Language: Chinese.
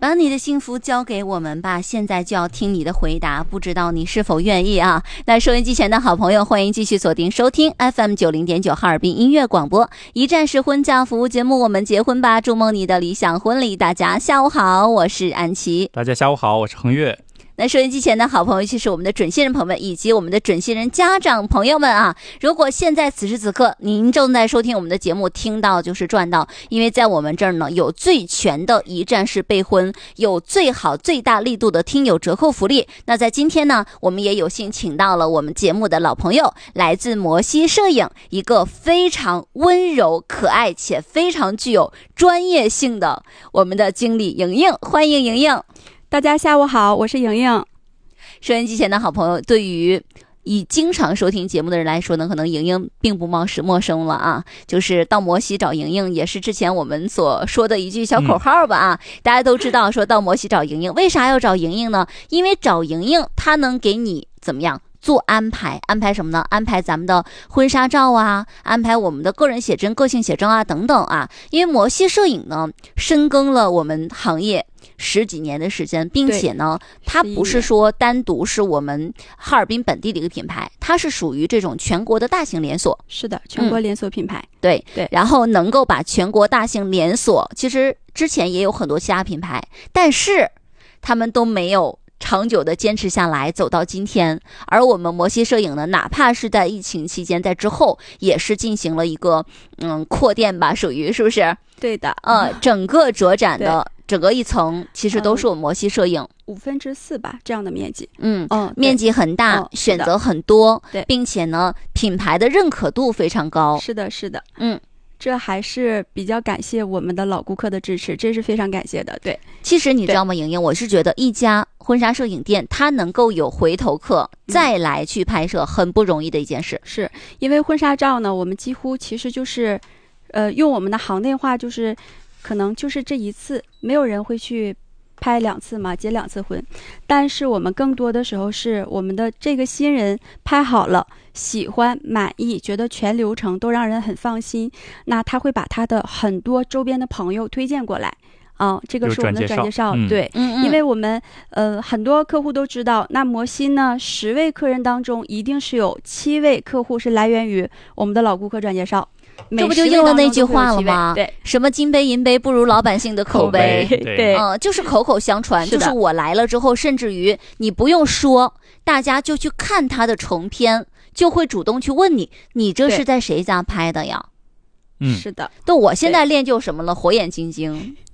把你的幸福交给我们吧，现在就要听你的回答，不知道你是否愿意啊？那收音机前的好朋友，欢迎继续锁定收听 FM90.9 哈尔滨音乐广播，一站式婚嫁服务节目，我们结婚吧，筑梦你的理想婚礼。大家下午好，我是安琪。 大家下午好，我是恒月。 那收音机前的好朋友，就是我们的准新人朋友们以及我们的准新人家长朋友们啊！如果现在此时此刻您正在收听我们的节目，听到就是赚到，因为在我们这儿呢有最全的一站式备婚，有最好最大力度的听友折扣福利。那在今天呢，我们也有幸请到了我们节目的老朋友，来自摩西摄影，一个非常温柔可爱且非常具有专业性的我们的经理莹莹，欢迎莹莹。 大家下午好，我是莹莹。 收音机前的好朋友，对于经常收听节目的人来说呢，可能莹莹并不陌生了啊。就是到摩西找莹莹，也是之前我们所说的一句小口号吧啊。大家都知道，说到摩西找莹莹，为啥要找莹莹呢？因为找莹莹，她能给你怎么样做安排什么呢？安排咱们的婚纱照啊，安排我们的个人写真、个性写真啊等等啊。因为摩西摄影呢，深耕了我们行业10几年的时间，并且呢，它不是说单独是我们哈尔滨本地的一个品牌，它是属于这种全国的大型连锁。 是的，全国连锁品牌。 对，然后能够把全国大型连锁，其实之前也有很多其他品牌，但是他们都没有长久的坚持下来，走到今天。而我们摩西摄影呢，哪怕是在疫情期间，在之后也是进行了一个扩店吧，属于是不是？ 对的， 整个折展的整个一层其实都是我们摩西摄影 4/5吧，这样的面积。 面积很大，选择很多，并且呢，品牌的认可度非常高。 是的，这还是比较感谢我们的老顾客的支持，这是非常感谢的。对， 其实你知道吗，莹莹，我是觉得一家婚纱摄影店它能够有回头客再来去拍摄，很不容易的一件事。 是因为婚纱照呢，我们几乎其实就是用我们的行内话就是可能就是这一次，没有人会去拍2次嘛，结2次婚。但是我们更多的时候是我们的这个新人拍好了，喜欢满意，觉得全流程都让人很放心，那他会把他的很多周边的朋友推荐过来。这个是我们的转介绍。对，因为我们很多客户都知道，那摩西呢10位客人当中一定是有7位客户是来源于我们的老顾客转介绍。 这不就应了那句话了吗？ 对， 什么金杯银杯不如老百姓的口碑。 对， 就是口口相传，就是我来了之后，甚至于你不用说，大家就去看他的成片，就会主动去问你这是在谁家拍的呀？ 是的。 对，我现在练就什么了？火眼金睛。